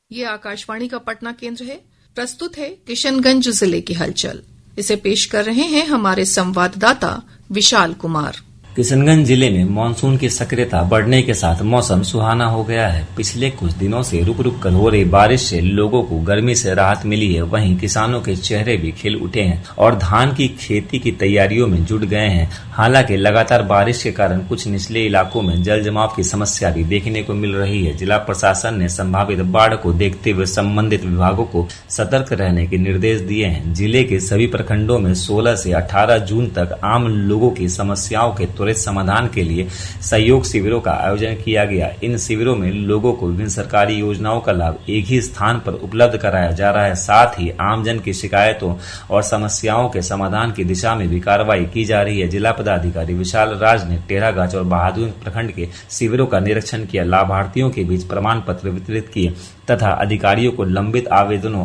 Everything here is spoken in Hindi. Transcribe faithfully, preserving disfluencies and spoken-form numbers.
ये आकाशवाणी का पटना केंद्र है। प्रस्तुत है किशनगंज जिले की हलचल। इसे पेश कर रहे हैं हमारे संवाददाता विशाल कुमार। किशनगंज जिले में मानसून की सक्रियता बढ़ने के साथ मौसम सुहाना हो गया है। पिछले कुछ दिनों से रुक रुक कर हो रही बारिश से लोगों को गर्मी से राहत मिली है। वहीं किसानों के चेहरे भी खिल उठे हैं और धान की खेती की तैयारियों में जुट गए हैं। हालांकि लगातार बारिश के कारण कुछ निचले इलाकों में जल जमाव की समस्या भी देखने को मिल रही है। जिला प्रशासन ने संभावित बाढ़ को देखते हुए संबंधित विभागों को सतर्क रहने के निर्देश दिए हैं। जिले के सभी प्रखंडों में सोलह से अठारह जून तक आम लोगों की समस्याओं के त्वरित समाधान के लिए सहयोग शिविरों का आयोजन किया गया। इन शिविरों में लोगों को विभिन्न सरकारी योजनाओं का लाभ एक ही स्थान पर उपलब्ध कराया जा रहा है। साथ ही आमजन की शिकायतों और समस्याओं के समाधान की दिशा में भी कार्रवाई की जा रही है। जिला पदाधिकारी विशाल राज ने टेढ़ागाछ और बहादुर प्रखंड के शिविरों का निरीक्षण किया, लाभार्थियों के बीच प्रमाण पत्र वितरित किए तथा अधिकारियों को लंबित आवेदनों